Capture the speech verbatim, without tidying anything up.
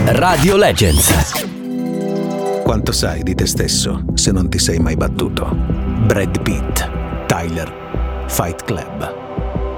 Radio Legends. Quanto sai di te stesso se non ti sei mai battuto? Brad Pitt, Tyler, Fight Club.